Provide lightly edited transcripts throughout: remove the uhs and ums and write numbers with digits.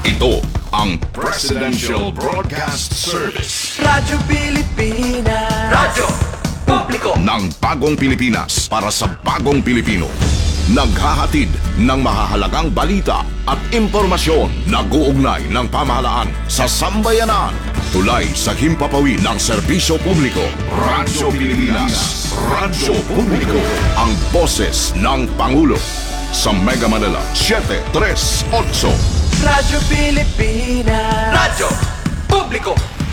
Ito ang Presidential Broadcast Service. Radyo Pilipinas. Radyo Publiko Ng bagong Pilipinas para sa bagong Pilipino. Naghahatid ng mahahalagang balita at impormasyon na guugnay ng pamahalaan sa sambayanan. Tulay sa himpapawid ng serbisyo publiko. Radyo Pilipinas. Radyo Publiko. Ang boses ng Pangulo. Sa Mega Manila, 738. Radyo Pilipinas. Radyo Publiko.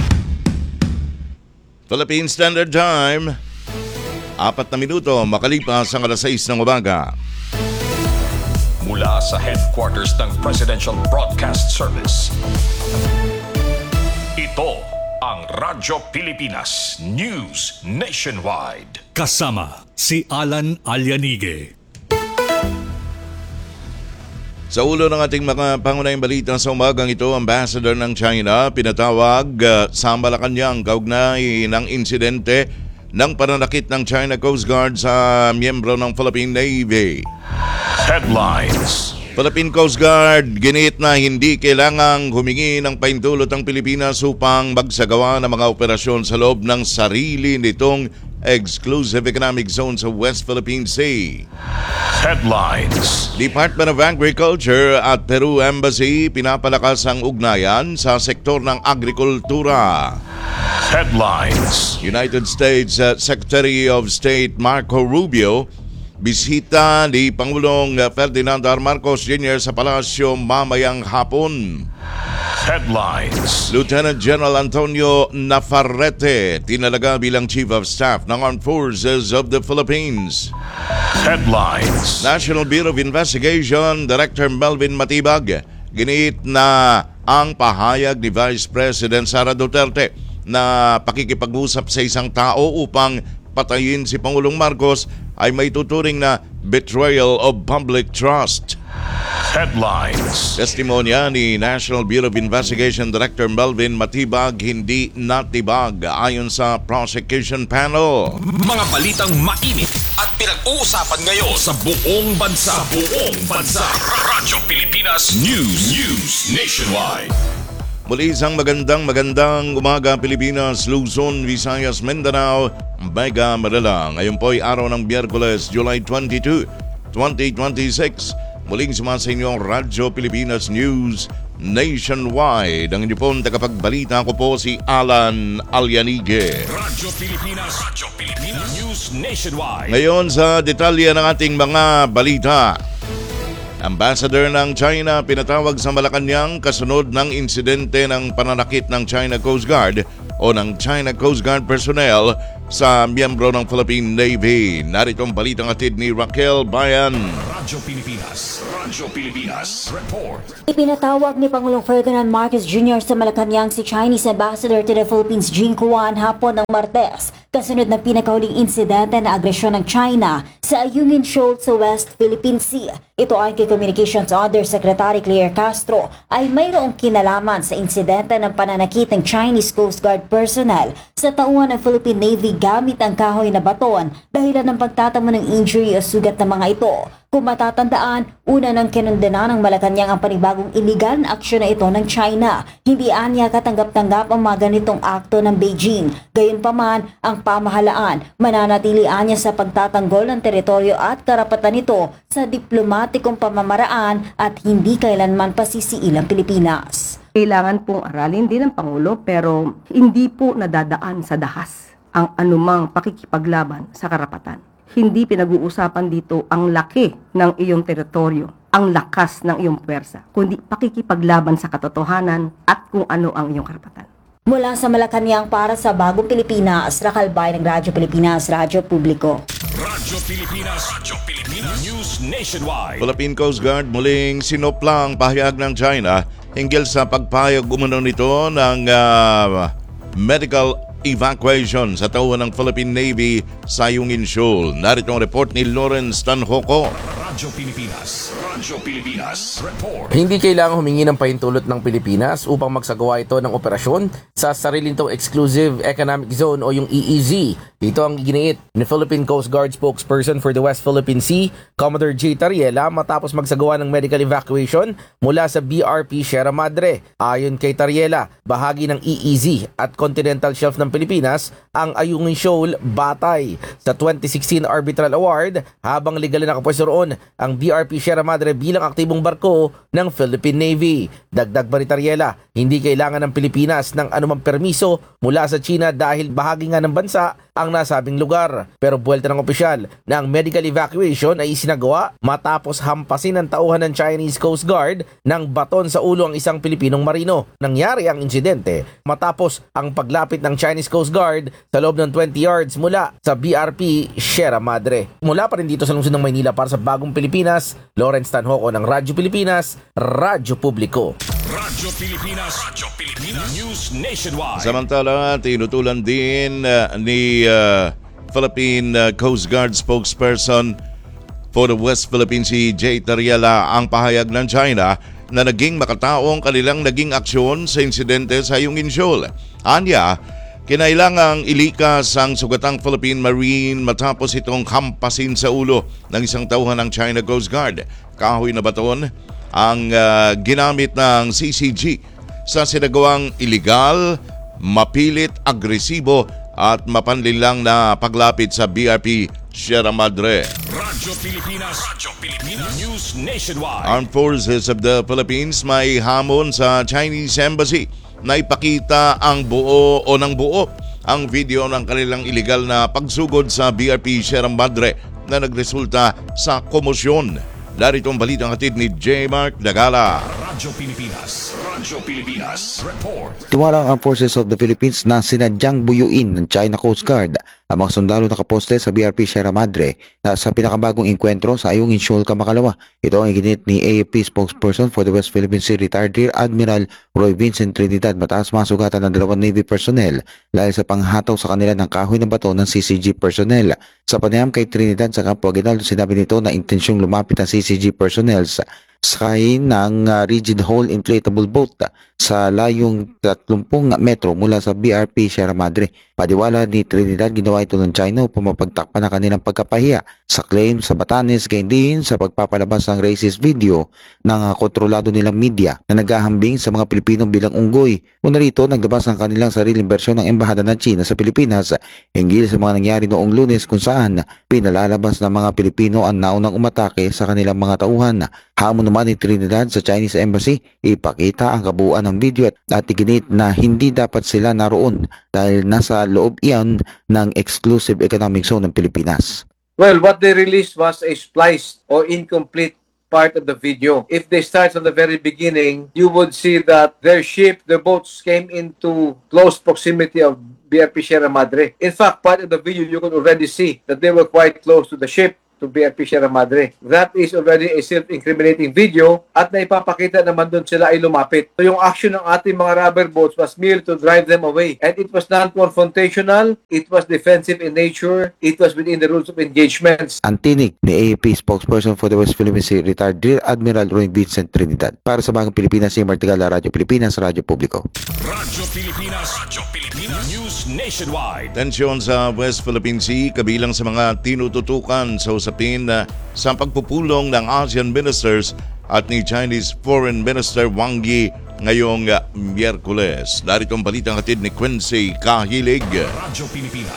Philippine Standard Time, 4 na minuto makalipas ang alas 6 ng umaga. Mula sa headquarters ng Presidential Broadcast Service, ito ang Radyo Pilipinas News Nationwide. Kasama si Alan Alianige. Sa ulo ng ating mga pangunahing balita sa umagang ito, Ambassador ng China pinatawag sa Malacanang kaugnay ng insidente ng pananakit ng China Coast Guard sa miyembro ng Philippine Navy. Headlines. Philippine Coast Guard ginit na hindi kailangang humingi ng pahintulot ang Pilipinas upang magsagawa ng mga operasyon sa loob ng sarili nitong Exclusive Economic Zone sa West Philippine Sea. Headlines. Department of Agriculture at Peru Embassy pinapalakas ang ugnayan sa sektor ng agrikultura. Headlines. United States Secretary of State Marco Rubio bisita ni Pangulong Ferdinand R. Marcos Jr. sa palasyo mamayang hapon. Headlines. Lieutenant General Antonio Navarrete tinalaga bilang Chief of Staff ng Armed Forces of the Philippines. Headlines. National Bureau of Investigation Director Melvin Matibag giniit na ang pahayag ni Vice President Sara Duterte na pakikipag-usap sa isang tao upang patayin si Pangulong Marcos ay may tuturing na betrayal of public trust. Headlines. Testimonya ni National Bureau of Investigation Director Melvin Matibag hindi natibag ayon sa prosecution panel. Mga balitang mainit at pinag-uusapan ngayon sa buong bansa. Radyo Pilipinas News Nationwide. Muli isang magandang umaga Pilipinas, Luzon, Visayas, Mindanao, Mega Manila. Ngayon po ay araw ng Miyerkules, July 22, 2026. Muling sumasa inyo ang Radyo Pilipinas News Nationwide. Ang inyo pong tagapagbalita ko po si Alan Alianige. Radyo Pilipinas News Nationwide. Ngayon sa detalye ng ating mga balita. Ambassador ng China pinatawag sa Malacanang kasunod ng insidente ng pananakit ng China Coast Guard o ng China Coast Guard personnel sa miyembro ng Philippine Navy. Narito ang balitang atid ni Raquel Bayan. Radyo Pilipinas Report. Ipinatawag ni Pangulong Ferdinand Marcos Jr. sa Malacanang si Chinese Ambassador to the Philippines Jing Kuan hapon ng Martes kasunod ng pinakahuling insidente na agresyon ng China sa Ayungin Shoal sa West Philippine Sea. Ito ay kay Communications Undersecretary Claire Castro ay mayroong kinalaman sa insidente ng pananakit ng Chinese Coast Guard personnel sa tauhan ng Philippine Navy gamit ang kahoy na baton dahilan ng pagtatamo ng injury o sugat ng mga ito. Kung matatandaan, una nang kinundena ng Malacanang ang panibagong iligal na aksyon na ito ng China. Hindi anya katanggap-tanggap ang mga ganitong akto ng Beijing. Gayunpaman, ang pamahalaan mananatili anya sa pagtatanggol ng teritoryo at karapatan nito sa diplomatikong pamamaraan at hindi kailanman pasisiil ang Pilipinas. Kailangan pong aralin din ng Pangulo pero hindi po nadadaan sa dahas ang anumang pakikipaglaban sa karapatan. Hindi pinag-uusapan dito ang laki ng iyong teritoryo, ang lakas ng iyong puwersa, kundi pakikipaglaban sa katotohanan at kung ano ang iyong karapatan. Mula sa Malacanang para sa Bagong Pilipinas, Raquel Bayan ng Radyo Pilipinas, Radyo Publiko. Radyo Pilipinas News Nationwide. Philippine Coast Guard muling sinoplang pahayag ng China hinggil sa pagpayag umano nito ng medical evacuation sa tauhan ng Philippine Navy sa Ayungin Shoal. Narito ang report ni Lawrence Tanhoco. Radyo Pilipinas Report. Hindi kailangang humingi ng pahintulot ng Pilipinas upang magsagawa ito ng operasyon sa sarili nitong Exclusive Economic Zone o yung EEZ. Ito ang giniit ni Philippine Coast Guard spokesperson for the West Philippine Sea, Commodore J. Tariela, matapos magsagawa ng medical evacuation mula sa BRP Sierra Madre. Ayon kay Tariela, bahagi ng EEZ at Continental Shelf ng Pilipinas ang Ayungin Shoal batay sa 2016 Arbitral Award, habang legal na nakapwesto roon ang BRP Sierra Madre bilang aktibong barko ng Philippine Navy. Dagdag pa ni Tariela, hindi kailangan ng Pilipinas ng anumang permiso mula sa China dahil bahagi nga ng bansa ang nasabing lugar. Pero buwelta ng opisyal na ang medical evacuation ay isinagawa matapos hampasin ng tauhan ng Chinese Coast Guard ng baton sa ulo ang isang Pilipinong marino. Nangyari ang insidente matapos ang paglapit ng Chinese Coast Guard sa loob ng 20 yards mula sa BRP Sierra Madre. Mula pa rin dito sa lungsod ng Maynila para sa Bagong Pilipinas, Lawrence Tanhoco ng Radyo Pilipinas, Radyo Publiko. Radyo Pilipinas News Nationwide. Samantala, tinutulan din ni Philippine Coast Guard spokesperson for the West Philippine Sea, J. Tariela, ang pahayag ng China na naging makataong kanilang naging aksyon sa insidente sa Ayungin Shoal. Anya, kinailangang ilikas ang sugatang Philippine Marine matapos itong hampasin sa ulo ng isang tauhan ng China Coast Guard. Kahoy na baton ang ginamit ng CCG sa sinagawang iligal, mapilit, agresibo at mapanlinlang na paglapit sa BRP Sierra Madre. Radyo Pilipinas News Nationwide. Armed Forces of the Philippines may hamon sa Chinese Embassy na ipakita ang buo o ng buo ang video ng kanilang iligal na pagsugod sa BRP Sierra Madre na nagresulta sa komosyon. Narito ang balitang hatid ni J. Mark Dagala. Radyo Pilipinas Report. Tiwala ang Forces of the Philippines na sinadyang buyuin ng China Coast Guard ang mga sundalo nakaposte sa BRP Sierra Madre na sa pinakabagong enkwentro sa Ayungin Shoal, Kamakalawa. Ito ang iginit ni AFP spokesperson for the West Philippine Sea, retired Rear Admiral Roy Vincent Trinidad, mataas masugatan ng 2 Navy personnel dahil sa panghataw sa kanila ng kahoy ng bato ng CCG personnel. Sa panayam kay Trinidad sa Campo Aguinaldo, sinabi nito na intensyong lumapit ang CCG personnel sa sakay ng rigid hull inflatable boat sa layong 30 metro mula sa BRP Sierra Madre. Padiwala ni Trinidad, ginawa ito ng China upang mapagtakpan ang kanilang pagkapahiya sa claim sa Batanes, gayon din sa pagpapalabas ng racist video ng kontrolado nilang media na naghahambing sa mga Pilipino bilang unggoy. Una rito, naglabas ng kanilang sariling bersyon ng Embahada ng China sa Pilipinas hinggil sa mga nangyari noong Lunes kung saan pinalalabas ng mga Pilipino ang naunang umatake sa kanilang mga tauhan. Hamon naman ni Trinidad sa Chinese Embassy, ipakita ang kabuuan ng video at iginit na hindi dapat sila naroon dahil nasa loob iyan ng Exclusive Economic Zone ng Pilipinas. Well, what they released was a spliced or incomplete part of the video. If they start from the very beginning, you would see that their boats came into close proximity of BRP Sierra Madre. In fact, part of the video, you can already see that they were quite close to the ship, to BRP Sierra Madre. That is already a self-incriminating video at naipapakita naman doon sila ay lumapit. So yung action ng ating mga rubber boats was merely to drive them away. And it was non-confrontational, it was defensive in nature, it was within the rules of engagements. Ang tinig ni AFP spokesperson for the West Philippine Sea, retired Rear Admiral Roy Vincent Trinidad. Para sa Bagong Pilipinas, si Martigala, Radyo Pilipinas, Radyo Publiko. Radyo Pilipinas News Nationwide. Tensyon sa West Philippine Sea kabilang sa mga tinututukan sa usapin sa pagpupulong ng ASEAN ministers at ni Chinese Foreign Minister Wang Yi ngayong Miyerkules. Narito ang balitang hatid ni Quincy Kahilig. Radyo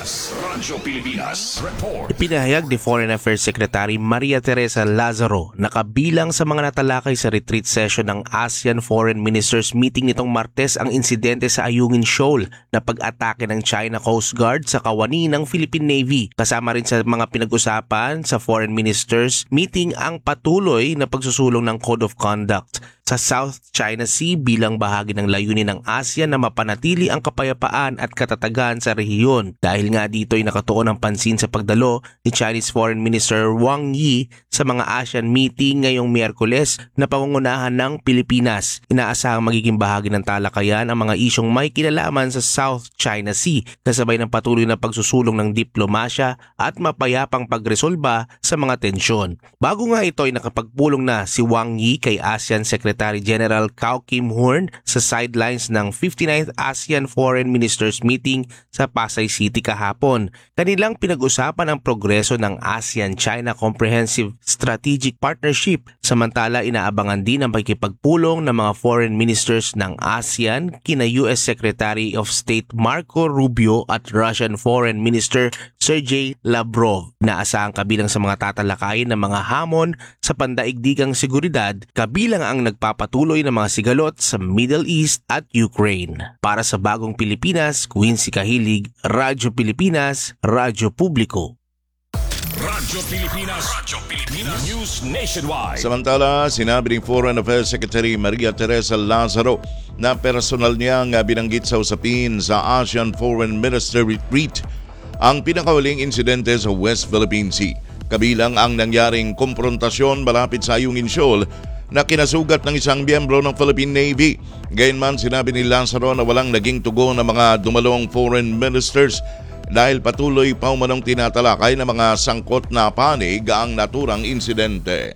Pilipinas Report. Ipinahayag ni Foreign Affairs Secretary Maria Teresa Lazaro na kabilang sa mga natalakay sa retreat session ng ASEAN Foreign Ministers meeting nitong Martes ang insidente sa Ayungin Shoal na pag-atake ng China Coast Guard sa kawani ng Philippine Navy. Kasama rin sa mga pinag-usapan sa Foreign Ministers meeting ang patuloy na pagsusulong ng Code of Conduct sa South China Sea bilang bahagi ng layunin ng ASEAN na mapanatili ang kapayapaan at katatagan sa rehiyon. Dahil nga dito ay nakatuon ang pansin sa pagdalo ni Chinese Foreign Minister Wang Yi sa mga ASEAN meeting ngayong Miyerkules na pangungunahan ng Pilipinas. Inaasahang magiging bahagi ng talakayan ang mga isyong may kinalaman sa South China Sea kasabay ng patuloy na pagsusulong ng diplomasya at mapayapang pagresolba sa mga tensyon. Bago nga ito ay nakapagpulong na si Wang Yi kay ASEAN Secretary General Kao Kim-hoorn sa sidelines ng 59th ASEAN Foreign Ministers Meeting sa Pasay City kahapon. Kanilang pinag-usapan ang progreso ng ASEAN-China Comprehensive Strategic Partnership samantala inaabangan din ang pagkipagpulong ng mga foreign ministers ng ASEAN kina US Secretary of State Marco Rubio at Russian Foreign Minister Sergey Lavrov. Naasahang kabilang sa mga tatalakayin ng mga hamon sa pandaigdigang seguridad kabilang ang nagpapatuloy ng mga sigalot sa Middle East at Ukraine. Para sa Bagong Pilipinas, Quincy Kahilig, Radyo Pilipinas, Radyo Publiko. Radyo Pilipinas. News Nationwide. Samantala, sinabi ni Foreign Affairs Secretary Maria Teresa Lazaro na personal niyang binanggit sa usapin sa ASEAN Foreign Minister Retreat ang pinakahuling insidente sa West Philippine Sea. Kabilang ang nangyaring komprontasyon malapit sa Ayungin Shoal na kinasugat ng isang miyembro ng Philippine Navy. Gayunman sinabi ni Lazaro na walang naging tugon ng mga dumalong foreign ministers dahil patuloy pa umanong tinatalakay ng mga sangkot na panig ang naturang insidente.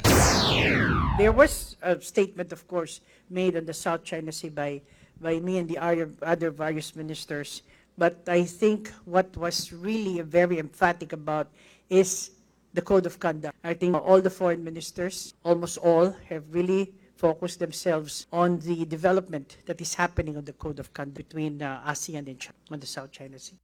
There was a statement, of course, made on the South China Sea by me and the other various ministers. But I think what was really very emphatic about is the code of conduct. I think all the foreign ministers, almost all, have really focused themselves on the development that is happening on the code of conduct between ASEAN and China on the South China Sea.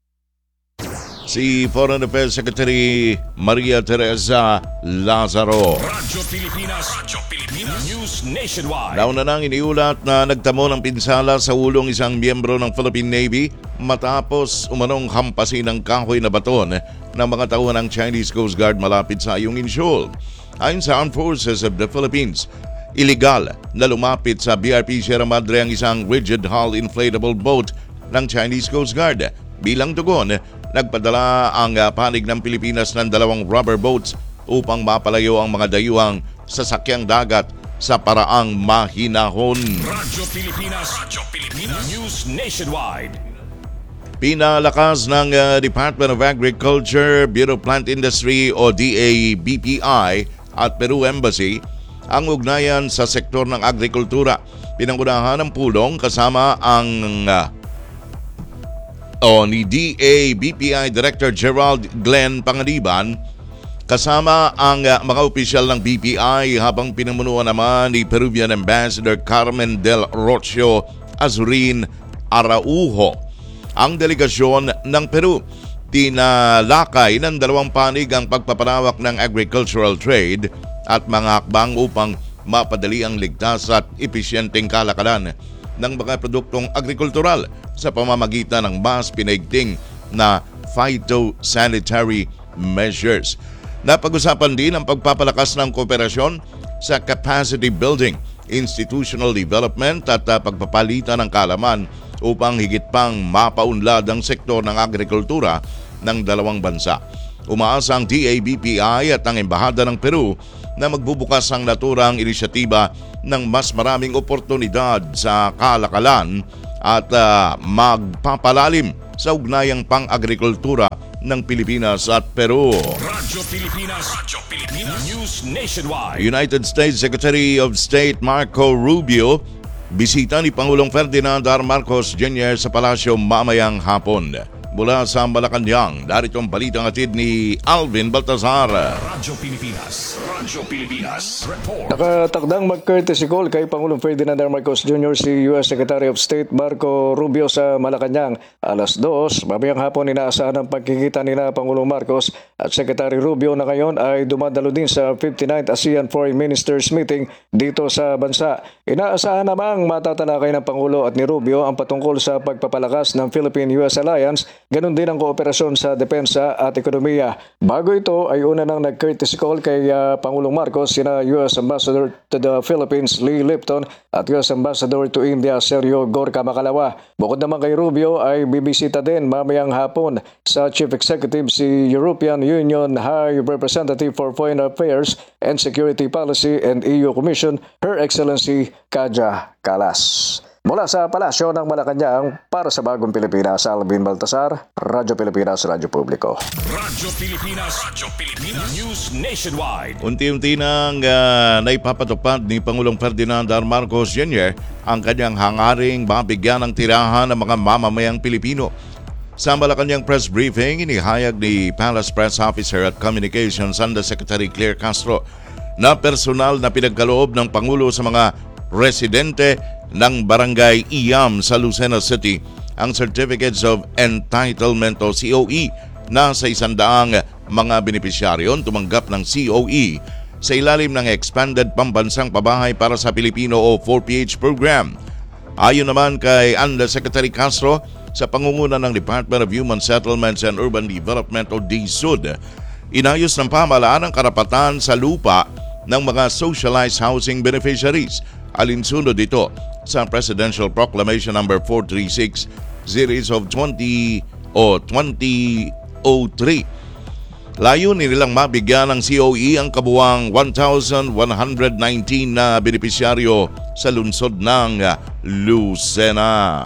Si Foreign Affairs Secretary Maria Teresa Lazaro. Radyo Pilipinas. News Nationwide. Nauna nang iniulat na nagtamo ng pinsala sa ulong isang miyembro ng Philippine Navy matapos umanong hampasin ng kahoy na baton ng mga tauhan ng Chinese Coast Guard malapit sa Ayungin Shoal. Ayon sa Armed Forces of the Philippines, iligal na lumapit sa BRP Sierra Madre ang isang rigid hull inflatable boat ng Chinese Coast Guard. Bilang tugon, nagpadala ang panig ng Pilipinas ng 2 rubber boats upang mapalayo ang mga dayuhang sasakyang dagat sa paraang mahinahon. Radyo Pilipinas. News Nationwide. Pinalakas ng Department of Agriculture, Bureau of Plant Industry o DABPI at Peru Embassy ang ugnayan sa sektor ng agrikultura. Pinangunahan ng pulong kasama ang ni DABPI Director Gerald Glenn Pangaliban kasama ang mga opisyal ng BPI habang pinamunuan naman ni Peruvian Ambassador Carmen del Rocio Azurin Araujo. Ang delegasyon ng Peru tinalakay ng 2 panig ang pagpapalawak ng agricultural trade at mga hakbang upang mapadali ang ligtas at episyenteng kalakalan ng mga produktong agrikultural sa pamamagitan ng mas pinaigting na phytosanitary measures. Napag-usapan din ang pagpapalakas ng kooperasyon sa capacity building, institutional development at pagpapalitan ng kaalaman upang higit pang mapaunlad ang sektor ng agrikultura ng 2 bansa. Umaasa ang DABPI at ang Embahada ng Peru na magbubukas ang naturang inisyatiba ng mas maraming oportunidad sa kalakalan at magpapalalim sa ugnayang pang-agrikultura ng Pilipinas at Peru. Radyo Pilipinas. News Nationwide. United States Secretary of State Marco Rubio, bisita ni Pangulong Ferdinand R. Marcos Jr. sa palasyo mamayang hapon. Mula sa Malacanang, darito ang balitang atid ni Alvin Baltazar. Radyo Pilipinas. Report. Nakatakdang mag-courtesy call kay Pangulong Ferdinand R. Marcos Jr. si U.S. Secretary of State Marco Rubio sa Malacanang. Alas 2, mamayang hapon inaasahan ang pagkikita nila Pangulong Marcos at Secretary Rubio na ngayon ay dumadalo din sa 59th ASEAN Foreign Ministers Meeting dito sa bansa. Inaasahan namang matatalakay ng Pangulo at ni Rubio ang patungkol sa pagpapalakas ng Philippine-US Alliance ganun din ang kooperasyon sa depensa at ekonomiya. Bago ito ay una nang nag-courtesy call kay Pangulong Marcos sina U.S. Ambassador to the Philippines Lee Lipton at U.S. Ambassador to India Sergio Gorka Macalawa. Bukod naman kay Rubio ay bibisita din mamayang hapon sa Chief Executive si European Union High Representative for Foreign Affairs and Security Policy and EU Commission, Her Excellency Kaja Kalas. Mula sa Palasyo ng Malacanang, para sa Bagong Pilipinas, Alvin Baltasar, Radyo Pilipinas, Radyo Publiko. Radyo Pilipinas, News Nationwide. Unti-unti nang naipapatupad ni Pangulong Ferdinand R. Marcos Jr. ang kanyang hangaring mabigyan ng tirahan ng mga mamamayang Pilipino. Sa Malacanang press briefing, inihayag ni Palace Press Officer at Communications Undersecretary Claire Castro na personal na pinagkaloob ng Pangulo sa mga residente ng Barangay Iyam sa Lucena City ang Certificates of Entitlement o COE na sa 100 mga benepisyaryo tumanggap ng COE sa ilalim ng Expanded Pambansang Pabahay para sa Pilipino o 4PH program. Ayon naman kay Undersecretary Castro, sa pangunguna ng Department of Human Settlements and Urban Development o DSUD, inayos ng pamahalaan ang karapatan sa lupa ng mga socialized housing beneficiaries. Alinsunod dito sa Presidential Proclamation No. 436 Series of 2003. Layunin nilang mabigyan ng COE ang kabuwang 1,119 na benepisyaryo sa lungsod ng Lucena.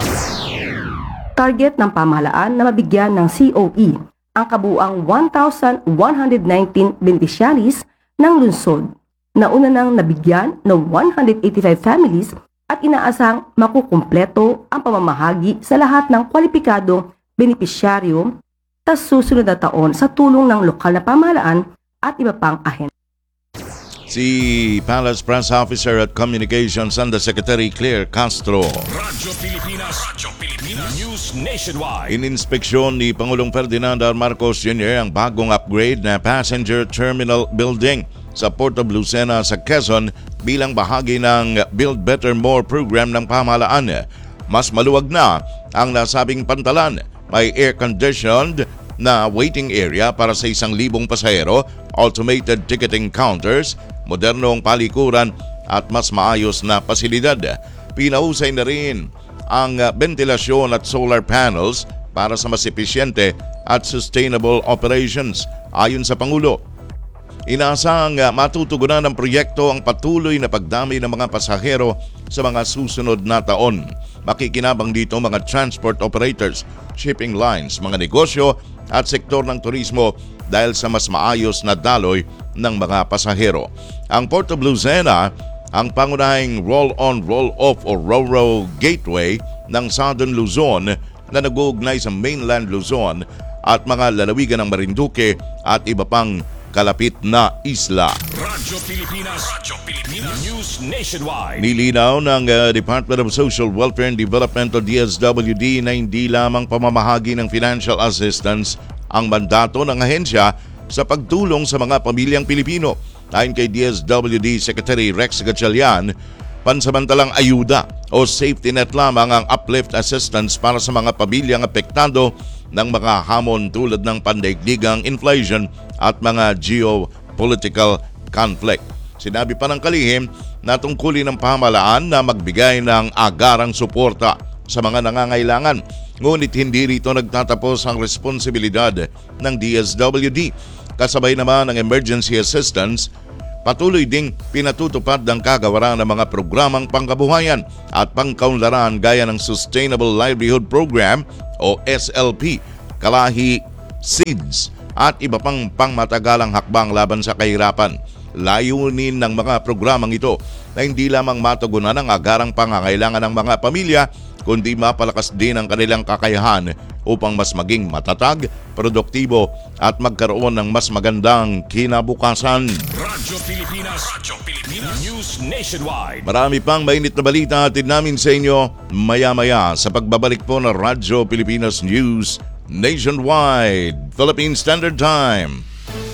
Target ng pamahalaan na mabigyan ng COE ang kabuuang 1,119 beneficiaries ng lungsod na una nang nabigyan ng 185 families at inaasang makukumpleto ang pamamahagi sa lahat ng kwalipikadong benepisyaryo sa susunod na taon sa tulong ng lokal na pamahalaan at iba pang ahensya. Si Palace Press Officer at Communications Undersecretary Claire Castro. Radyo Pilipinas, News Nationwide. Ininspeksyon ni Pangulong Ferdinand R. Marcos Jr. ang bagong upgrade na passenger terminal building sa Port of Lucena sa Quezon bilang bahagi ng Build Better More program ng pamahalaan. Mas maluwag na ang nasabing pantalan. May air-conditioned na waiting area para sa 1,000 pasahero, automated ticketing counters, modernong palikuran at mas maayos na pasilidad. Pinahusay na rin ang ventilasyon at solar panels para sa mas epesyente at sustainable operations. Ayon sa Pangulo, inaasang matutugunan ng proyekto ang patuloy na pagdami ng mga pasahero sa mga susunod na taon. Makikinabang dito mga transport operators, shipping lines, mga negosyo at sektor ng turismo dahil sa mas maayos na daloy ng mga pasahero. Ang Port of Lucena, ang pangunahing roll-on, roll-off o Ro-Ro gateway ng Southern Luzon na nag-uugnay sa mainland Luzon at mga lalawigan ng Marinduque at iba pang kalapit na isla. Radyo Pilipinas, News Nationwide. Nilinaw ng Department of Social Welfare and Development o DSWD na hindi lamang pamamahagi ng financial assistance ang mandato ng ahensya sa pagtulong sa mga pamilyang Pilipino. Ayon kay DSWD Secretary Rex Gatchalian, pansamantalang ayuda o safety net lamang ang uplift assistance para sa mga pamilyang apektado ng mga hamon tulad ng pandaigdigang inflation at mga geopolitical conflict. Sinabi pa ng kalihim na tungkulin ng pamahalaan na magbigay ng agarang suporta sa mga nangangailangan. Ngunit hindi rito nagtatapos ang responsibilidad ng DSWD. Kasabay naman ng emergency assistance, patuloy ding pinatutupad ng kagawaran ng mga programang pangkabuhayan at pangkaunlaran gaya ng Sustainable Livelihood Program o SLP, Kalahi Seeds at iba pang pangmatagalang hakbang laban sa kahirapan. Layunin ng mga programang ito na hindi lamang matugunan ang agarang pangangailangan ng mga pamilya, kundi mapalakas din ang kanilang kakayahan upang mas maging matatag, produktibo at magkaroon ng mas magandang kinabukasan. Radyo Pilipinas, News Nationwide. Marami pang mainit na balita atid namin sa inyo maya-maya sa pagbabalik po ng Radyo Pilipinas News Nationwide. Philippine Standard Time,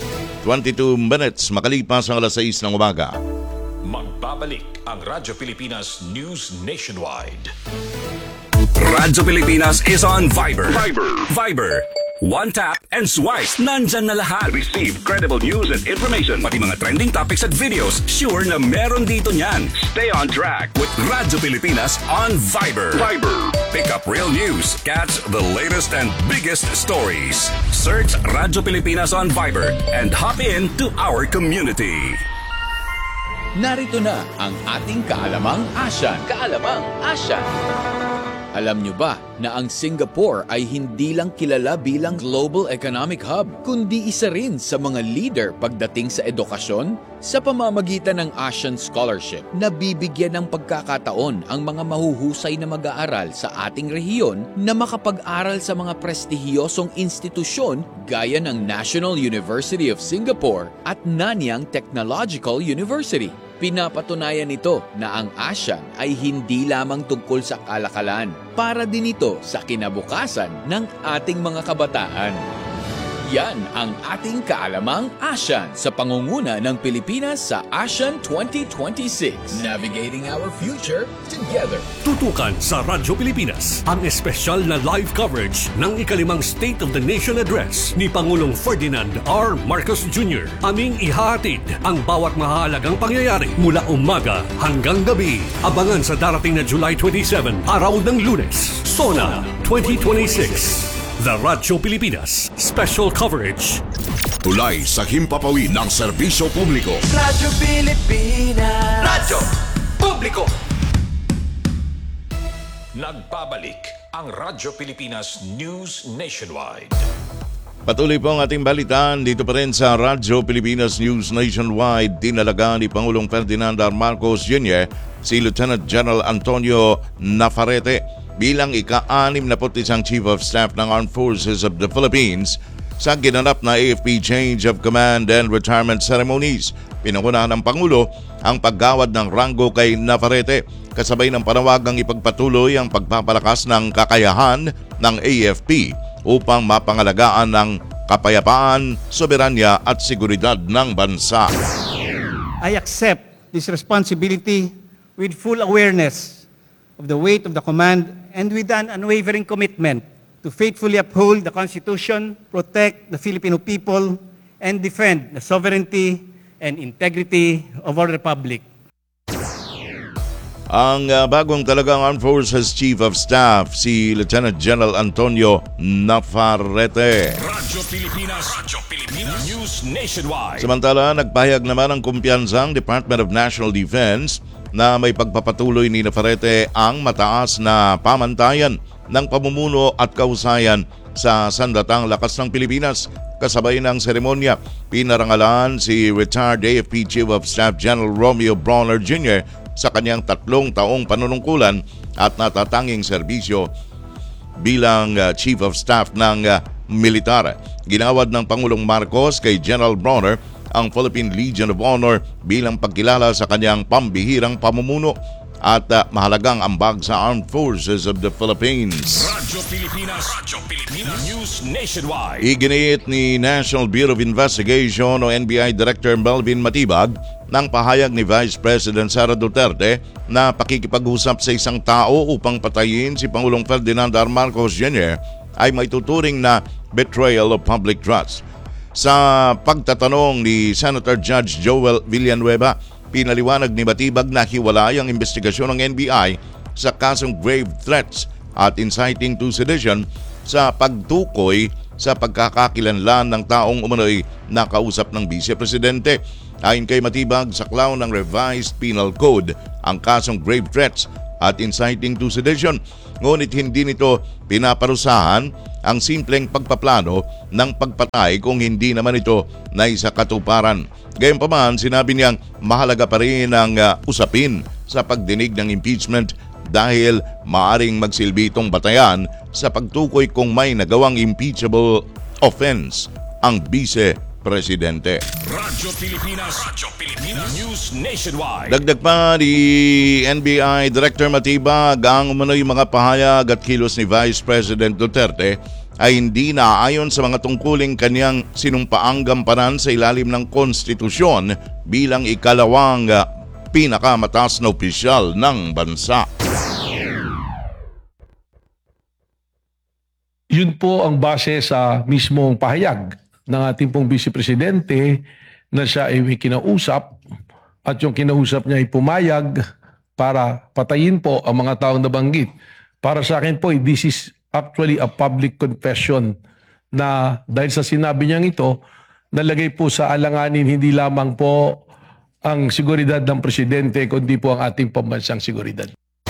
22 minutes makalipas ang alas 6 ng umaga. Magbabalik ang Radyo Pilipinas News Nationwide. Radyo Pilipinas is on Viber. Viber. One tap and swipe. Nandyan na lahat. Receive credible news and information. Pati mga trending topics at videos. Sure na meron dito niyan. Stay on track with Radyo Pilipinas on Viber. Pick up real news. Catch the latest and biggest stories. Search Radyo Pilipinas on Viber and hop in to our community. Narito na ang ating Kaalamang Asyan. Kaalamang Asyan. Alam nyo ba na ang Singapore ay hindi lang kilala bilang global economic hub, kundi isa rin sa mga leader pagdating sa edukasyon? Sa pamamagitan ng Asian Scholarship, nabibigyan ng pagkakataon ang mga mahuhusay na mag-aaral sa ating rehiyon na makapag-aral sa mga prestihiyosong institusyon gaya ng National University of Singapore at Nanyang Technological University. Pinapatunayan nito na ang ASEAN ay hindi lamang tungkol sa kalakalan, para din ito sa kinabukasan ng ating mga kabataan. Yan ang ating Kaalamang ASEAN sa pangunguna ng Pilipinas sa ASEAN 2026. Navigating our future together. Tutukan sa Radyo Pilipinas ang espesyal na live coverage ng ikalimang State of the Nation Address ni Pangulong Ferdinand R. Marcos Jr. Aming ihahatid ang bawat mahalagang pangyayari mula umaga hanggang gabi. Abangan sa darating na July 27, araw ng Lunes. SONA 2026. The Radyo Pilipinas Special Coverage. Tulay sa himpapawid ng serbisyo publiko. Radyo Pilipinas. Radyo Publiko. Nagbabalik ang Radyo Pilipinas News Nationwide. Patuloy po ang ating balitaan dito pa rin sa Radyo Pilipinas News Nationwide. Dinalaga ni Pangulong Ferdinand R. Marcos Jr. si Lieutenant General Antonio Navarrete bilang ika-61 Chief of Staff ng Armed Forces of the Philippines sa ginanap na AFP Change of Command and Retirement Ceremonies. Pinangunahan ng Pangulo ang paggawad ng ranggo kay Navarrete kasabay ng panawagang ipagpatuloy ang pagpapalakas ng kakayahan ng AFP upang mapangalagaan ng kapayapaan, soberanya at seguridad ng bansa. I accept this responsibility with full awareness of the weight of the command and with an unwavering commitment to faithfully uphold the Constitution, protect the Filipino people, and defend the sovereignty and integrity of our Republic. Ang bagong talagang Armed Forces Chief of Staff, si Lieutenant General Antonio Navarrete. Radyo Pilipinas News Nationwide. Samantala, nagpahayag naman ang kumpiyansang Department of National Defense na may pagpapatuloy ni Navarrete ang mataas na pamantayan ng pamumuno at kahusayan sa sandatang lakas ng Pilipinas. Kasabay ng seremonya, pinarangalan si retired AFP Chief of Staff General Romeo Brawner Jr. sa kanyang 3 taong panunungkulan at natatanging serbisyo bilang Chief of Staff ng militar. Ginawad ng Pangulong Marcos kay General Brawner ang Philippine Legion of Honor bilang pagkilala sa kanyang pambihirang pamumuno at mahalagang ambag sa Armed Forces of the Philippines. Radyo Pilipinas News Nationwide. Iginiit ni National Bureau of Investigation o NBI Director Melvin Matibag ng pahayag ni Vice President Sara Duterte na pakikipag-usap sa isang tao upang patayin si Pangulong Ferdinand R. Marcos Jr. ay may tuturing na betrayal of public trust. Sa pagtatanong ni Senator Judge Joel Villanueva, pinaliwanag ni Matibag na hiwalay ang investigasyon ng NBI sa kasong grave threats at inciting to sedition sa pagtukoy sa pagkakakilanlan ng taong umano'y nakausap ng Vice Presidente. Ayon kay Matibag, saklaw ng revised penal code ang kasong grave threats at inciting to sedition, ngunit hindi nito pinaparusahan ang simpleng pagpaplano ng pagpatay kung hindi naman ito naisakatuparan. Gayunpaman, sinabi niyang mahalaga pa rin ang usapin sa pagdinig ng impeachment dahil maaring magsilbi itong batayan sa pagtukoy kung may nagawang impeachable offense ang Vice Presidente. Radyo Pilipinas News Nationwide. Dagdag pa ni NBI Director Matibag, ang umano'y mga pahayag at kilos ni Vice President Duterte ay hindi naaayon sa mga tungkuling kanyang sinumpaang gampanan sa ilalim ng konstitusyon bilang ikalawang pinakamataas na opisyal ng bansa. yun po ang base sa mismong pahayag ng ating pong Vice Presidente na siya ay may kinausap at yung kinausap niya ay pumayag para patayin po ang mga taong nabanggit. Para sa akin po, this is actually a public confession na dahil sa sinabi niyang ito, nalagay po sa alanganin hindi lamang po ang seguridad ng Presidente, kundi po ang ating pambansang seguridad.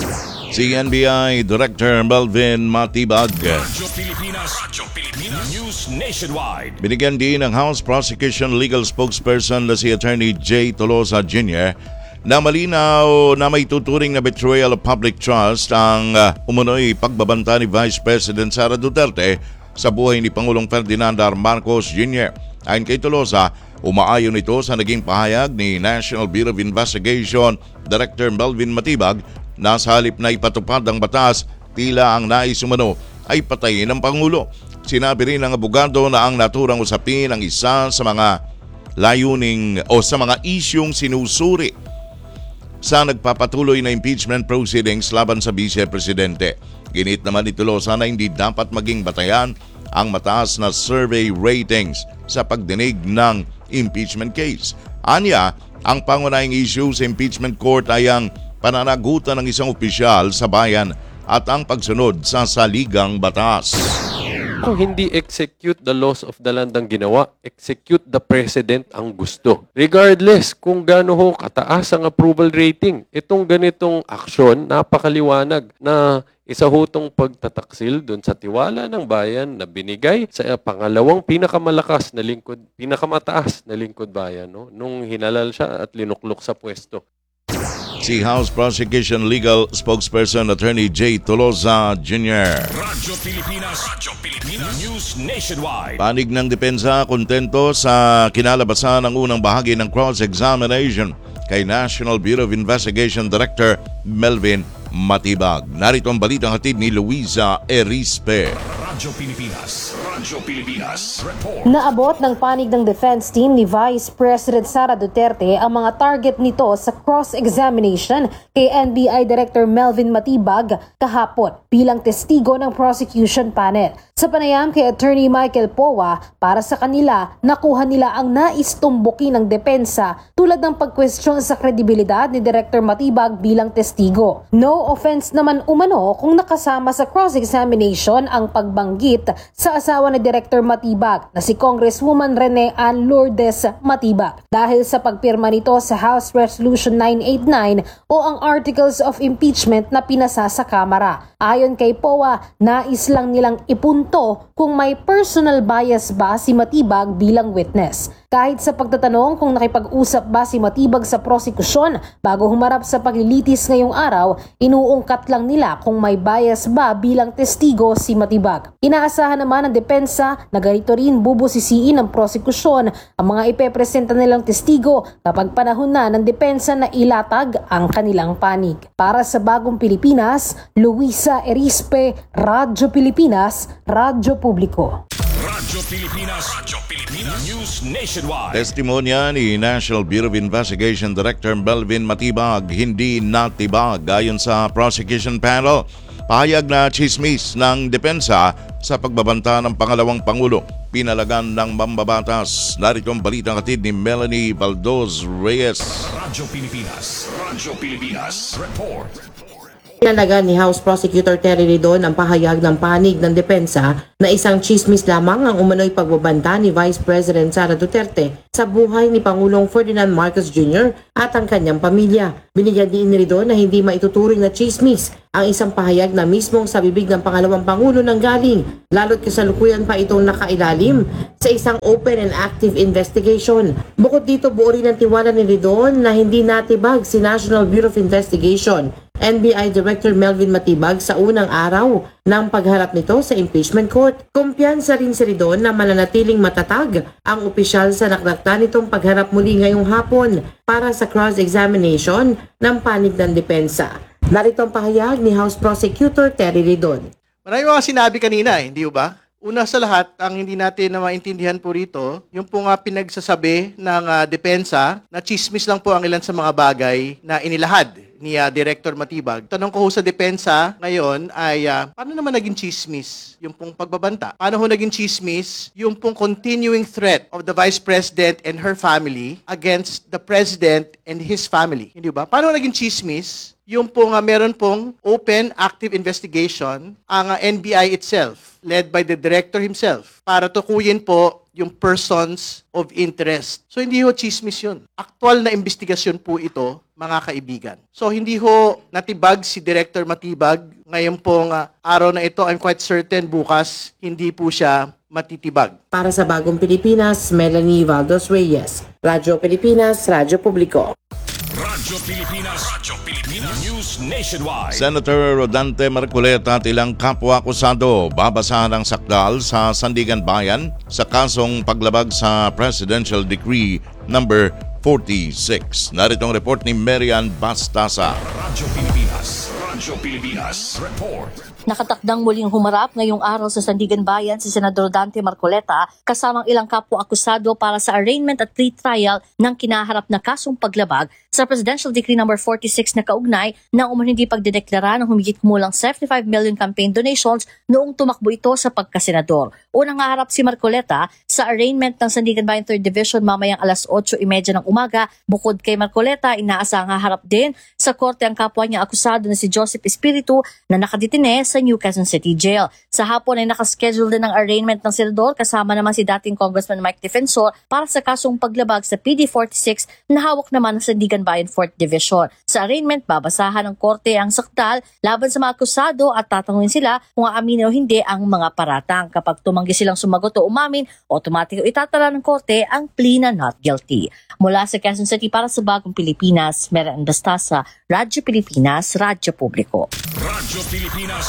Si NBI Director Melvin Matibag. Radyo Pilipinas News Nationwide. Binigyan din ng House Prosecution Legal Spokesperson na si Attorney J. Tolosa Jr. na malinaw na may tuturing na betrayal of public trust ang umunoy pagbabanta ni Vice President Sara Duterte sa buhay ni Pangulong Ferdinand R. Marcos Jr. Ayon kay Tolosa, umaayon ito sa naging pahayag ni National Bureau of Investigation Director Melvin Matibag na sa halip na ipatupad ang batas, tila ang nais umano ay patayin ng Pangulo. Sinabi rin ng abogado na ang naturang usapin ang isa sa mga layuning o sa mga isyong sinusuri sa nagpapatuloy na impeachment proceedings laban sa Vice Presidente. Ginit naman ni Tolosa na hindi dapat maging batayan ang mataas na survey ratings sa pagdinig ng impeachment case. Anya, ang pangunahing issue sa impeachment court ay ang pananagutan ng isang opisyal sa bayan at ang pagsunod sa saligang batas. Kung hindi execute the laws of the land ang ginawa, execute the president ang gusto. Regardless kung gaano ho kataas ang approval rating, itong ganitong aksyon, napakaliwanag na isa ho itong pagtataksil dun sa tiwala ng bayan na binigay sa pangalawang pinakamalakas na lingkod, pinakamataas na lingkod bayan, no? Nung hinalal siya at linuklok sa pwesto. Si House Prosecution Legal Spokesperson Attorney J. Tolosa Jr. Radyo Pilipinas News Nationwide. Panig ng depensa, kontento sa kinalabasan ng unang bahagi ng cross-examination kay National Bureau of Investigation Director Melvin Matibag. Narito ang balitang hatid ni Luisa Erispe. Radyo Pilipinas Report. Naabot ng panig ng defense team ni Vice President Sara Duterte ang mga target nito sa cross-examination kay NBI Director Melvin Matibag kahapon bilang testigo ng prosecution panel. Sa panayam kay Attorney Michael Powa, para sa kanila, nakuha nila ang naistumbuki ng depensa tulad ng pagkwestiyon sa kredibilidad ni Director Matibag bilang testigo. No offense naman umano kung nakasama sa cross-examination ang pagbanggit sa asawa ni Director Matibag na si Congresswoman Rene Ann Lourdes Matibag dahil sa pagpirma nito sa House Resolution 989 o ang Articles of Impeachment na pinasa sa Kamara. Ayon kay Powa, nais lang nilang ipunto kung may personal bias ba si Matibag bilang witness. Kahit sa pagtatanong kung nakipag-usap ba si Matibag sa prosekusyon bago humarap sa paglilitis ngayong araw, inuungkat lang nila kung may bias ba bilang testigo si Matibag. Inaasahan naman ng depensa na ganito rin bubusisiin ng prosekusyon ang mga ipepresenta nilang testigo kapag panahon na ng depensa na ilatag ang kanilang panig. Para sa Bagong Pilipinas, Luisa Erispe, Radyo Pilipinas, Radyo Publiko. Radyo Pilipinas News Nationwide. Testimonya ni National Bureau of Investigation Director Melvin Matibag hindi natibag ayon sa prosecution panel. Pahayag na chismis ng depensa sa pagbabanta ng pangalawang Pangulo. Pinalagan ng mambabatas. Narito ang balitang hatid ni Melanie Baldoz Reyes. Radyo Pilipinas Report. Pinalagan ni House Prosecutor Terry Ridon ang pahayag ng panig ng depensa na isang chismis lamang ang umano'y pagbabanta ni Vice President Sara Duterte sa buhay ni Pangulong Ferdinand Marcos Jr. at ang kanyang pamilya. Binigyan din ni Ridon na hindi maituturing na chismis ang isang pahayag na mismong sa bibig ng pangalawang Pangulo nang galing, lalo't kasalukuyan pa itong nakailalim sa isang open and active investigation. Bukod dito, buo rin ang tiwala ni Ridon na hindi natibag si National Bureau of Investigation NBI Director Melvin Matibag sa unang araw ng pagharap nito sa impeachment court. Kumpiyansa rin si Ridon na mananatiling matatag ang opisyal sa nakdakta nitong pagharap muli ngayong hapon para sa cross-examination ng panig ng depensa. Narito ang pahayag ni House Prosecutor Terry Ridon. Marami mga sinabi kanina, hindi ba? Una sa lahat, ang hindi natin na maintindihan po rito, yung po nga pinagsasabi ng depensa na chismis lang po ang ilan sa mga bagay na inilahad ni Director Matibag. Tanong ko ho sa depensa ngayon ay paano naman naging chismis yung pong pagbabanta? Paano ho naging chismis yung pong continuing threat of the Vice President and her family against the President and his family? Hindi ba? Paano naging chismis yung pong meron pong open active investigation ang NBI itself led by the director himself para tukuyin po yung persons of interest. So hindi ho chismis yun. Aktual na investigasyon po ito, mga kaibigan. So hindi ho natibag si Director Matibag. Ngayon pong araw na ito, I'm quite certain bukas hindi po siya matitibag. Para sa Bagong Pilipinas, Melanie Valdos Reyes. Radyo Pilipinas, Radyo Publiko. Radyo Pilipinas News Nationwide. Senator Rodante Marcoleta at ilang kapwa-akusado babasahan ng sakdal sa Sandigan Bayan sa kasong paglabag sa Presidential Decree number 46. Narito ang report ni Marian Bastasa. Radyo Pilipinas Report. Nakatakdang muling humarap ngayong araw sa Sandigan Bayan si Senador Dante Marcoleta kasamang ilang kapwa-akusado para sa arraignment at pre-trial ng kinaharap na kasong paglabag sa Presidential Decree No. 46 na kaugnay ng hindi pagdedeklara ng humigit kumulang 75 million campaign donations noong tumakbo ito sa pagkasenador. Unang haharap si Marcoleta sa arraignment ng Sandigan Bayan 3rd Division mamayang alas 8:30 ng umaga. Bukod kay Marcoleta, inaasahang haharap din sa korte ang kapwa niya akusado na si Joseph Espiritu na nakadetine sa New Quezon City Jail. Sa hapon ay nakaschedule din ang arraignment ng senador kasama naman si dating Congressman Mike Defensor para sa kasong paglabag sa PD 46 na hawak naman ng Sandigan Bayan 4th Division. Sa arraignment, babasahan ng korte ang sakdal laban sa mga akusado at tatanungin sila kung aaminin o hindi ang mga paratang. Kapag tumanggi silang sumagot o umamin, automatik itatala ng korte ang plea na not guilty. Mula sa Quezon City para sa Bagong Pilipinas, Marian Bastasa, Radyo Pilipinas, Radyo Publiko. Radyo Pilipinas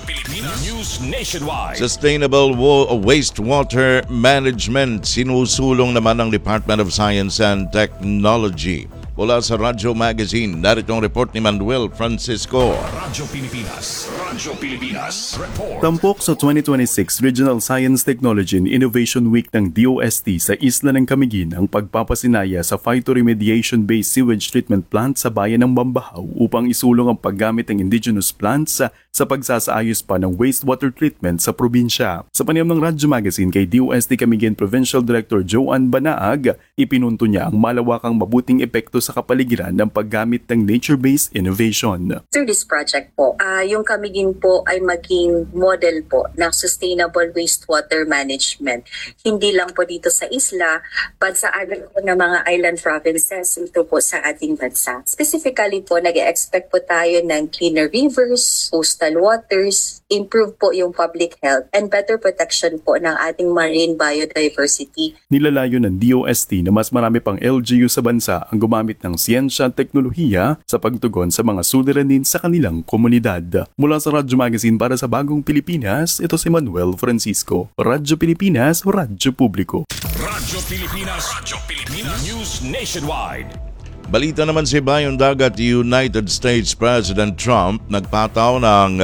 News Nationwide. Sustainable wastewater management sinusulong naman ng Department of Science and Technology. Mula sa Radyo Magazine, narito ang report ni Manuel Francisco. Radyo Pilipinas Report. Tampok sa 2026 Regional Science Technology and Innovation Week ng DOST sa Isla ng Camiguin ang pagpapasinaya sa phytoremediation-based sewage treatment plant sa bayan ng Bambahaw upang isulong ang paggamit ng indigenous plants sa pagsasaayos pa ng wastewater treatment sa probinsya. Sa panayam ng Radyo Magazine kay DOST Camiguin Provincial Director Joanne Banaag, ipinunto niya ang malawakang mabuting epekto sa kapaligiran ng paggamit ng nature-based innovation. Through this project po, yung Camiguin po ay maging model po ng sustainable wastewater management. Hindi lang po dito sa isla, but sa other po ng mga island provinces ito po sa ating bansa. Specifically po, nag-expect po tayo ng cleaner rivers, coastal waters, improve po yung public health, and better protection po ng ating marine biodiversity. Nilalayo ng DOST na mas marami pang LGU sa bansa ang gumamit ng siyensya at teknolohiya sa pagtugon sa mga suliranin sa kanilang komunidad. Mula sa Radyo Magazine para sa Bagong Pilipinas, ito si Manuel Francisco. Radyo Pilipinas, Radyo Publiko. Radyo Pilipinas News Nationwide. Balita naman si Bayong Dagat, United States President Trump nagpataw ng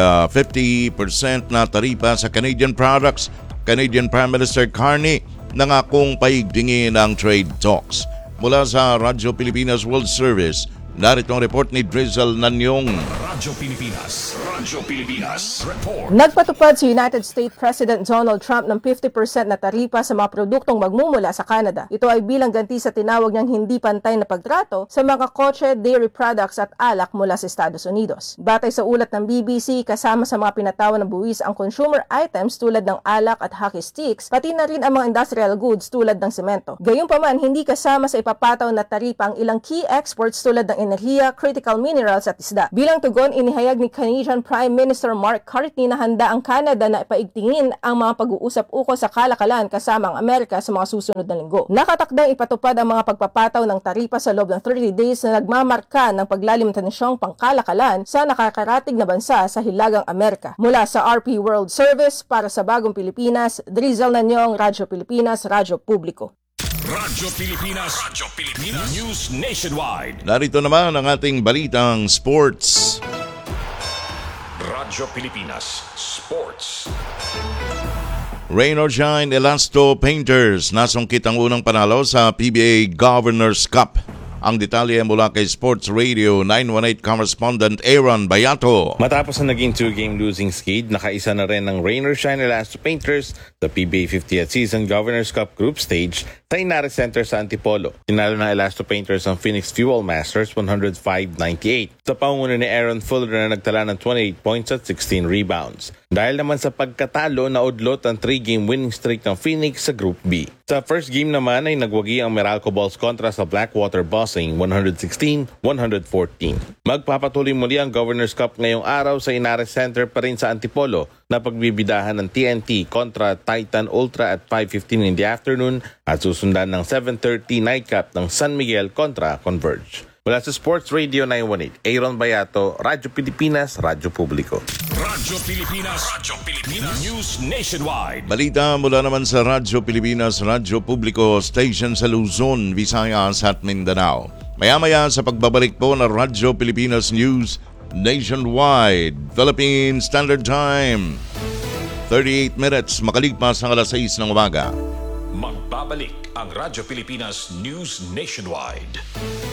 50% na taripa sa Canadian products. Canadian Prime Minister Carney nangakong paigtingin ang trade talks. Mula sa Radyo Pilipinas World Service, narito ang report ni Drizzle Nanyong. Radyo Pilipinas Report. Nagpatupad si United States President Donald Trump ng 50% na taripa sa mga produktong magmumula sa Canada. Ito ay bilang ganti sa tinawag niyang hindi pantay na pagtrato sa mga kotse, dairy products at alak mula sa Estados Unidos. Batay sa ulat ng BBC, kasama sa mga pinatawan ng buwis ang consumer items tulad ng alak at hockey sticks, pati na rin ang mga industrial goods tulad ng semento. Gayunpaman, hindi kasama sa ipapataw na taripa ang ilang key exports tulad ng enerhiya, critical minerals at isda. Bilang tugon, inihayag ni Canadian Prime Minister Mark Cartney na handa ang Canada na ipaigtingin ang mga pag-uusap ukol sa kalakalan kasama ang Amerika sa mga susunod na linggo. Nakatakdang ipatupad ang mga pagpapataw ng taripa sa loob ng 30 days na nagmamarka ng paglalim ng tensyong pangkalakalan sa nakakaratig na bansa sa Hilagang Amerika. Mula sa RP World Service para sa Bagong Pilipinas, Drizzle Nanyong, Radyo Pilipinas, Radyo Publiko. Radyo Pilipinas News Nationwide. Narito naman ang ating balitang sports. Radyo Pilipinas Sports. Rain or shine, Elasto Painters nasungkit ang unang panalo sa PBA Governors Cup. Ang detalye mula kay Sports Radio 918 correspondent Aaron Bayato. Matapos na naging 2-game losing skid, nakaisa na rin ng rain or shine Elasto Painters sa PBA 50th Season Governors Cup Group Stage sa Inares Center sa Antipolo. Tinalo ng Elasto Painters ang Phoenix Fuel Masters 105-98 sa pangunguna ni Aaron Fuller na nagtala ng 28 points at 16 rebounds. Dahil naman sa pagkatalo, naudlot ang 3-game winning streak ng Phoenix sa Group B. Sa first game naman ay nagwagi ang Meralco Balls kontra sa Blackwater Bossing 116-114. Magpapatuloy muli ang Governors Cup ngayong araw sa Inares Center pa rin sa Antipolo na pagbibidahan ng TNT kontra Titan Ultra at 5:15 in the afternoon at susundan ng 7:30 nightcap ng San Miguel kontra Converge. Mula sa Sports Radio 918, Aaron Bayato, Radyo Pilipinas, Radyo Publiko. Radyo Pilipinas News Nationwide. Balita mula naman sa Radyo Pilipinas, Radyo Publiko, station sa Luzon, Visayas at Mindanao. Maya-maya sa pagbabalik po ng Radyo Pilipinas News Nationwide, Philippine Standard Time. 38 minutes makalipas ang alas 6 ng umaga. Magbabalik ang Radyo Pilipinas News Nationwide.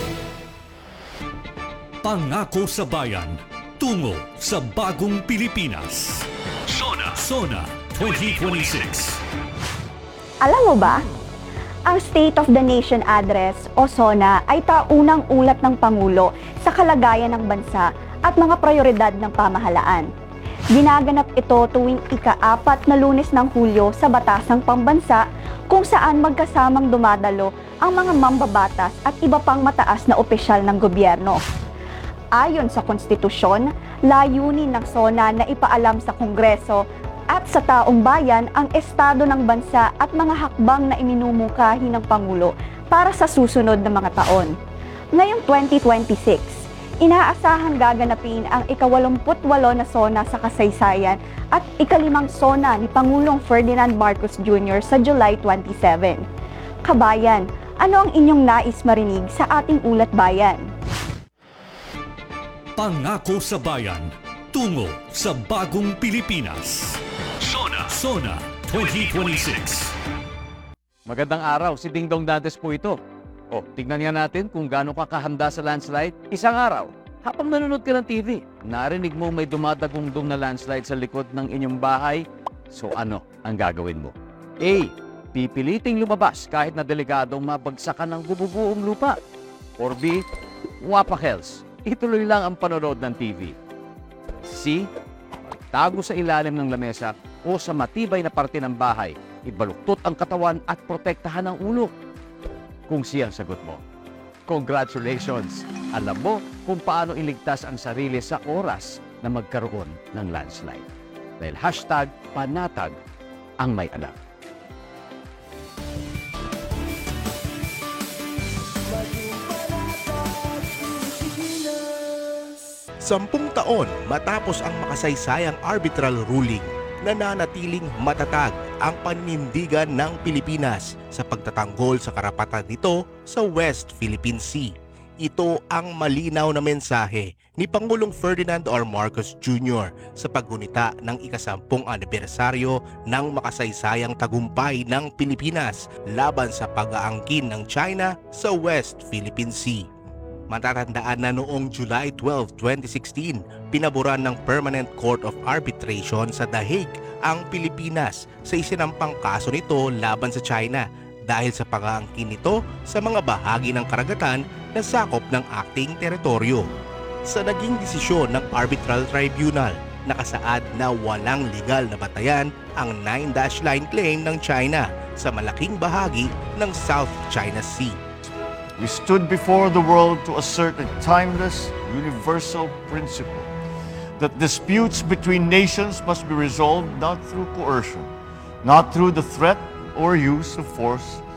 Pangako sa bayan, tungo sa bagong Pilipinas. Sona 2026. Alam mo ba, ang State of the Nation Address o SONA ay taunang ulat ng Pangulo sa kalagayan ng bansa at mga prioridad ng pamahalaan. Ginaganap ito tuwing ika-4 na Lunes ng Hulyo sa Batasang Pambansa kung saan magkasamang dumadalo ang mga mambabatas at iba pang mataas na opisyal ng gobyerno. Ayon sa konstitusyon, layunin ng SONA na ipaalam sa Kongreso at sa taong bayan ang estado ng bansa at mga hakbang na iminumungkahi ng Pangulo para sa susunod na mga taon. Ngayong 2026, inaasahan gaganapin ang ika-88 na SONA sa kasaysayan at ika-5 SONA ni Pangulong Ferdinand Marcos Jr. sa July 27. Kabayan, ano ang inyong nais marinig sa ating ulat bayan? Pangako sa bayan, tungo sa bagong Pilipinas. Sona 2026. Magandang araw, si Ding Dong Dantes po ito. O, tignan nga natin kung gaano ka kahanda sa landslide. Isang araw, habang nanonood ka ng TV, narinig mo may dumadagungdong na landslide sa likod ng inyong bahay. So ano ang gagawin mo? A. Pipiliting lumabas kahit na delikadong mabagsakan ng bububuong lupa. Or B. Wapakels. Ituloy lang ang panonood ng TV. C. Tago sa ilalim ng lamesa o sa matibay na parte ng bahay. Ibaluktot ang katawan at protektahan ang ulo. Kung siya ang sagot mo, congratulations! Alam mo kung paano iligtas ang sarili sa oras na magkaroon ng landslide. Dahil #panatag ang may alam. Sampung taon matapos ang makasaysayang arbitral ruling, nananatiling matatag ang paninindigan ng Pilipinas sa pagtatanggol sa karapatan nito sa West Philippine Sea. Ito ang malinaw na mensahe ni Pangulong Ferdinand R. Marcos Jr. sa paggunita ng ika-10 anibersaryo ng makasaysayang tagumpay ng Pilipinas laban sa pag-aangkin ng China sa West Philippine Sea. Matatandaan na noong July 12, 2016, pinaboran ng Permanent Court of Arbitration sa The Hague ang Pilipinas sa isinampang kaso nito laban sa China dahil sa pag-aangkin nito sa mga bahagi ng karagatan na sakop ng acting teritoryo. Sa naging desisyon ng Arbitral Tribunal, nakasaad na walang legal na batayan ang 9-dash line claim ng China sa malaking bahagi ng South China Sea. We stood before the world to assert a timeless, universal principle that disputes between nations must be resolved not through coercion, not through the threat or use of force,